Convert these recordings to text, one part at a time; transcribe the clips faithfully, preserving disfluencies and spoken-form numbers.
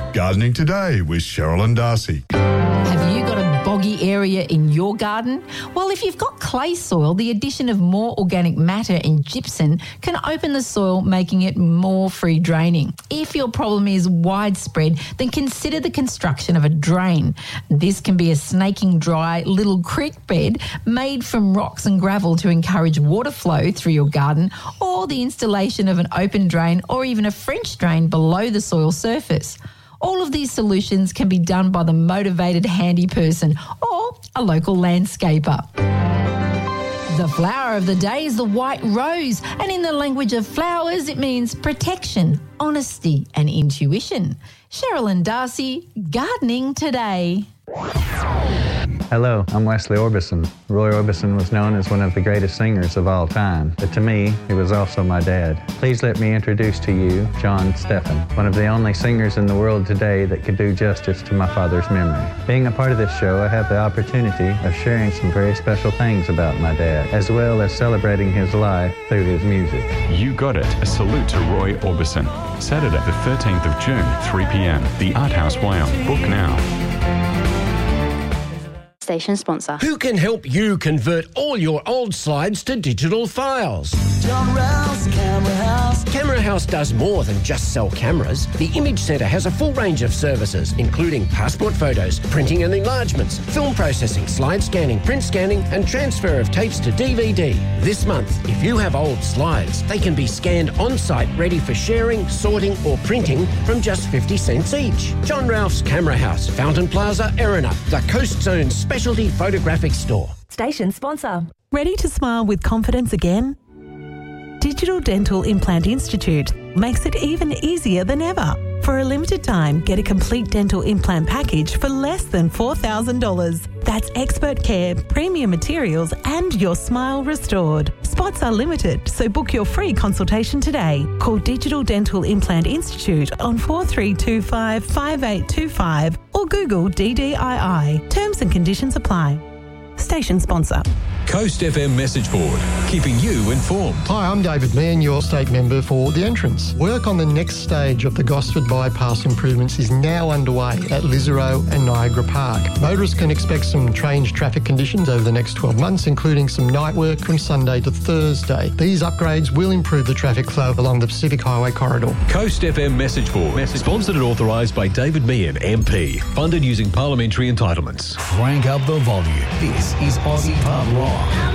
Gardening Today with Cheryl and Darcy. Have you got a boggy area in your garden? Well, if you've got clay soil, the addition of more organic matter and gypsum can open the soil, making it more free draining. If your problem is widespread, then consider the construction of a drain. This can be a snaking dry little creek bed made from rocks and gravel to encourage water flow through your garden, or the installation of an open drain or even a French drain below the soil surface. All of these solutions can be done by the motivated handy person or a local landscaper. The flower of the day is the white rose, and in the language of flowers, it means protection, honesty and intuition. Cheryl and Darcy, Gardening Today. Hello, I'm Wesley Orbison. Roy Orbison was known as one of the greatest singers of all time, but to me, he was also my dad. Please let me introduce to you John Steffen, one of the only singers in the world today that could do justice to my father's memory. Being a part of this show, I have the opportunity of sharing some very special things about my dad, as well as celebrating his life through his music. You got it. A salute to Roy Orbison. Saturday, the thirteenth of June, three p.m. The Art House, Wyong. Book now. Station sponsor. Who can help you convert all your old slides to digital files? John Rouse Camera House. Camera House does more than just sell cameras. The Image Centre has a full range of services, including passport photos, printing and enlargements, film processing, slide scanning, print scanning, and transfer of tapes to D V D. This month, if you have old slides, they can be scanned on-site, ready for sharing, sorting, or printing from just fifty cents each. John Rouse Camera House, Fountain Plaza, Erina, the Coast Zone Specialty Photographic Store. Station sponsor. Ready to smile with confidence again? Digital Dental Implant Institute makes it even easier than ever. For a limited time, get a complete dental implant package for less than four thousand dollars. That's expert care, premium materials, and your smile restored. Spots are limited, so book your free consultation today. Call Digital Dental Implant Institute on four three two five, five eight two five or Google D D I I. Terms and conditions apply. Station sponsor. Coast F M message board, keeping you informed. Hi, I'm David Meehan, your state member for The Entrance. Work on the next stage of the Gosford Bypass improvements is now underway at Lisarow and Niagara Park. Motorists can expect some strange traffic conditions over the next twelve months, including some night work from Sunday to Thursday. These upgrades will improve the traffic flow along the Pacific Highway corridor. Coast F M message board, message sponsored and authorised by David Meehan, M P. Funded using parliamentary entitlements. Crank up the volume. This is Aussie Pub Rock.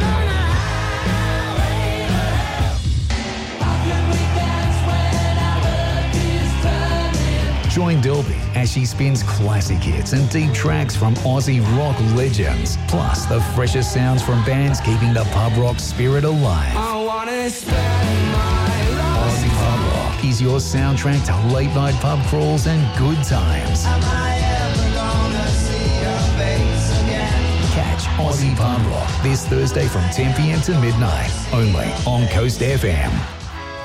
Join Delby as she spins classic hits and deep tracks from Aussie rock legends, plus the freshest sounds from bands keeping the pub rock spirit alive. I wanna spend my life. Aussie Pub Rock is your soundtrack to late night pub crawls and good times. Am I ever gonna see your face again? Catch Aussie Pub Rock this Thursday from ten p.m. to midnight, only on Coast F M.